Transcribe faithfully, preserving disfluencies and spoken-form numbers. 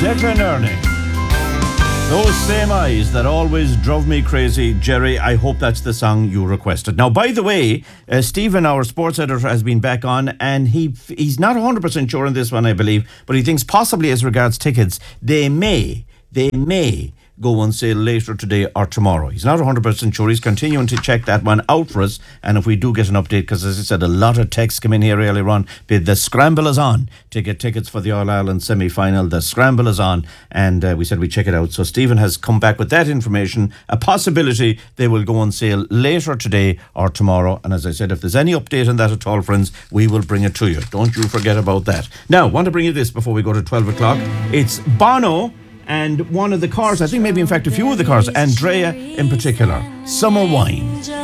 Declan Ernie. Those same eyes that always drove me crazy. Jerry, I hope that's the song you requested. Now, by the way, uh, Stephen, our sports editor, has been back on, and he he's not one hundred percent sure on this one, I believe, but he thinks possibly as regards tickets, they may, they may go on sale later today or tomorrow. He's not one hundred percent sure. He's continuing to check that one out for us. And if we do get an update, because as I said, a lot of texts come in here earlier on. The scramble is on to get tickets for the All-Ireland semi-final. The scramble is on. And uh, we said we'd check it out. So Stephen has come back with that information. A possibility they will go on sale later today or tomorrow. And as I said, if there's any update on that at all, friends, we will bring it to you. Don't you forget about that. Now, I want to bring you this before we go to twelve o'clock. It's Bono and one of the cars, I think maybe in fact a few of the cars, Andrea in particular, Summer Wine.